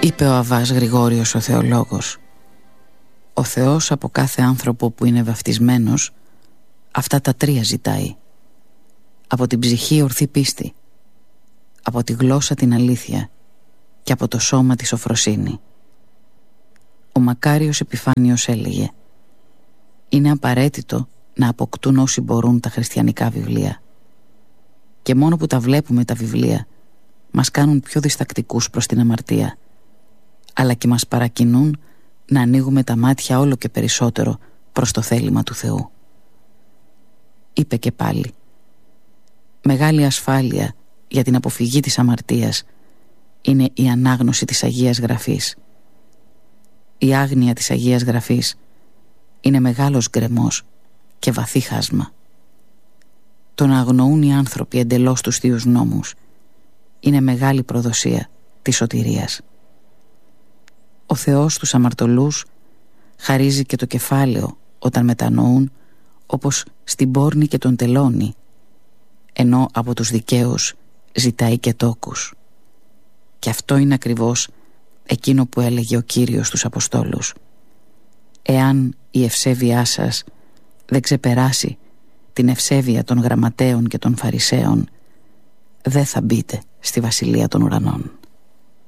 Είπε ο Αββάς Γρηγόριος ο θεολόγος, ο Θεός από κάθε άνθρωπο που είναι βαφτισμένος αυτά τα τρία ζητάει: από την ψυχή ορθή πίστη, από τη γλώσσα την αλήθεια και από το σώμα τη σοφροσύνη. Ο Μακάριος Επιφάνιος έλεγε: είναι απαραίτητο να αποκτούν όσοι μπορούν τα χριστιανικά βιβλία, και μόνο που τα βλέπουμε τα βιβλία μας κάνουν πιο διστακτικούς προς την αμαρτία, αλλά και μας παρακινούν να ανοίγουμε τα μάτια όλο και περισσότερο προς το θέλημα του Θεού. Είπε και πάλι: μεγάλη ασφάλεια για την αποφυγή της αμαρτίας είναι η ανάγνωση της Αγίας Γραφής. Η άγνοια της Αγίας Γραφής είναι μεγάλος γκρεμός και βαθύ χάσμα. Το να αγνοούν οι άνθρωποι εντελώς τους Θείους Νόμους είναι μεγάλη προδοσία της σωτηρίας. Ο Θεός στους αμαρτωλούς χαρίζει και το κεφάλαιο όταν μετανοούν, όπως στην πόρνη και τον τελώνει, ενώ από τους δικαίους ζητάει και τόκους. Και αυτό είναι ακριβώς εκείνο που έλεγε ο Κύριος στους Αποστόλους: εάν η ευσέβειά σας δεν ξεπεράσει την ευσέβεια των γραμματέων και των φαρισαίων, δεν θα μπείτε στη Βασιλεία των Ουρανών.